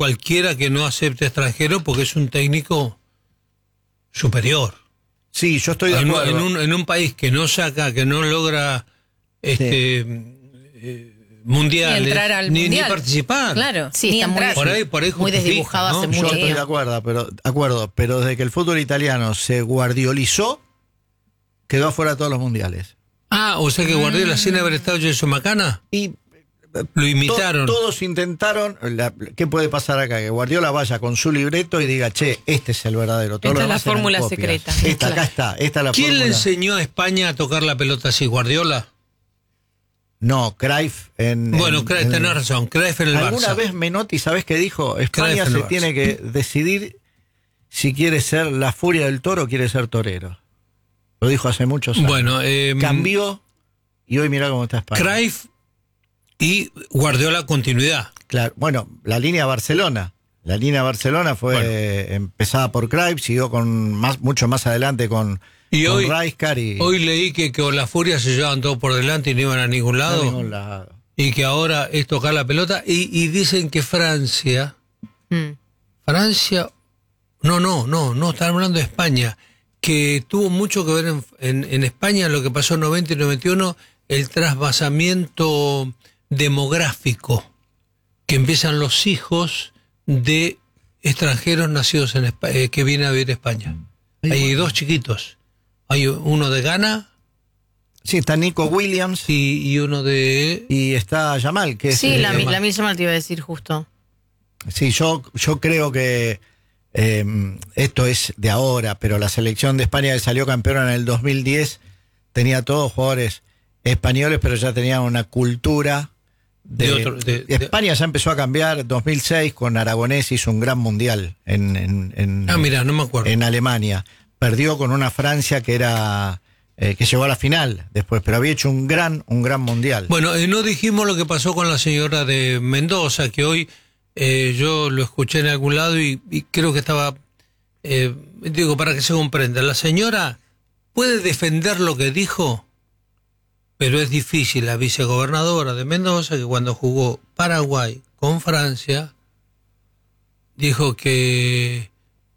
cualquiera que no acepte extranjero porque es un técnico superior. Sí, yo estoy de acuerdo. En un país que no saca, que no logra mundiales, ni participar. Claro, sí, está por ahí muy desdibujado, ¿no? Hace mucho tiempo. Yo estoy de acuerdo, pero desde que el fútbol italiano se guardiolizó, quedó afuera de todos los mundiales. O sea que Guardiola, sin haber estado Gelson Macana, y lo imitaron. Todos intentaron. ¿Qué puede pasar acá? Que Guardiola vaya con su libreto y diga, che, este es el verdadero. Todo esta es la fórmula secreta. Acá está, esta es la ¿Quién fórmula? le enseñó a España a tocar la pelota así? ¿Guardiola? No, Cruyff Cruyff, tenés razón, Cruyff en el Barça. ¿Alguna vez Menotti, sabés qué dijo? España se tiene que decidir si quiere ser la furia del toro o quiere ser torero. Lo dijo hace muchos años. Bueno, cambió y hoy mirá cómo está España. Cruyff y Guardiola continuidad. Claro, bueno, la línea Barcelona. La línea Barcelona fue empezada por Cruyff, siguió mucho más adelante con Rijkaard hoy leí que con la furia se llevaban todo por delante y no iban a ningún lado. Y que ahora es tocar la pelota. Y dicen que Francia. Francia. No, están hablando de España. Que tuvo mucho que ver en España lo que pasó en 90 y 91, el trasvasamiento demográfico, que empiezan los hijos de extranjeros nacidos en España, que vienen a vivir a España. Hay dos chiquitos. Hay uno de Ghana. Sí, está Nico Williams. Y uno de... Y está Yamal, que es... Sí, la misma Yamal te iba a decir justo. Sí, yo creo que esto es de ahora, pero la selección de España que salió campeona en el 2010 tenía todos jugadores españoles, pero ya tenía una cultura España ya empezó a cambiar. 2006 con Aragonés hizo un gran mundial mira, no me acuerdo. En Alemania. Perdió con una Francia que era que llegó a la final después, pero había hecho un gran mundial. Bueno, no dijimos lo que pasó con la señora de Mendoza, que hoy yo lo escuché en algún lado y creo que estaba, digo, para que se comprenda, la señora puede defender lo que dijo, pero es difícil. La vicegobernadora de Mendoza, que cuando jugó Paraguay con Francia, dijo que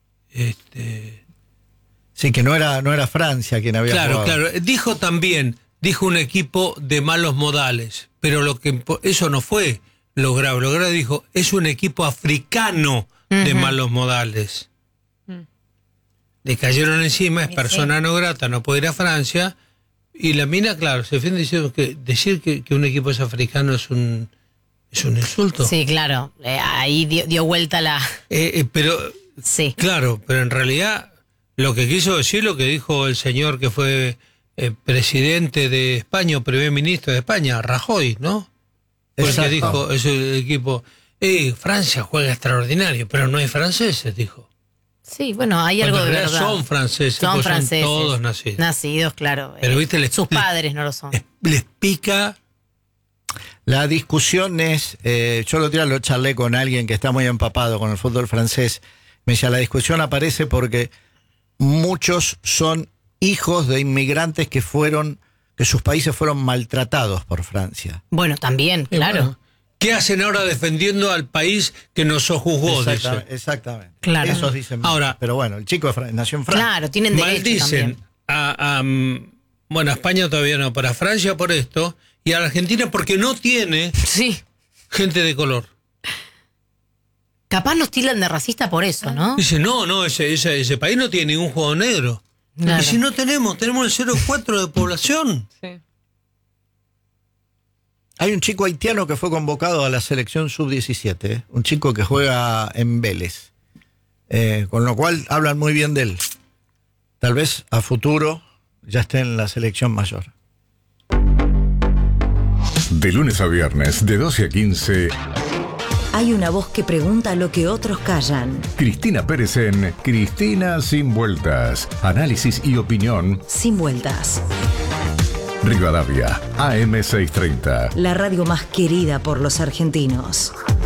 sí, que no era Francia quien había jugado. Claro, dijo un equipo de malos modales, pero eso no fue lo grave. Lo grave dijo, es un equipo africano de malos modales. Le cayeron encima, es persona no grata, no puede ir a Francia, y la mina, claro, se defiende diciendo que decir que un equipo es africano es un insulto. Sí, claro, ahí dio vuelta la... pero sí. Claro, pero en realidad lo que quiso decir, lo que dijo el señor que fue presidente de España o primer ministro de España, Rajoy, ¿no? Porque dijo, es el equipo, Francia juega extraordinario, pero no hay franceses, dijo. Sí, bueno, hay algo de verdad. Son franceses, son todos nacidos. Nacidos, claro. Pero viste, sus padres no lo son. Les pica. La discusión es, yo lo charlé con alguien que está muy empapado con el fútbol francés. Me decía, la discusión aparece porque muchos son hijos de inmigrantes que sus países fueron maltratados por Francia. Bueno, también, claro. Bueno, ¿qué hacen ahora defendiendo al país que nos sojuzgó? Exactamente. Claro. Esos dicen. Ahora, pero bueno, el chico nació en Francia. Claro, tienen derecho maldicen también. Bueno, a España todavía no, para Francia por esto, y a la Argentina porque no tiene gente de color. Capaz nos tildan de racista por eso, ¿no? Dice, no, ese país no tiene ningún jugador negro. Claro. Y si no tenemos el 0,4 de población. Sí. Hay un chico haitiano que fue convocado a la selección sub-17, un chico que juega en Vélez, con lo cual hablan muy bien de él. Tal vez a futuro ya esté en la selección mayor. De lunes a viernes, de 12 a 15... Hay una voz que pregunta lo que otros callan. Cristina Pérez en Cristina Sin Vueltas. Análisis y opinión Sin vueltas. Rivadavia, AM 630. La radio más querida por los argentinos.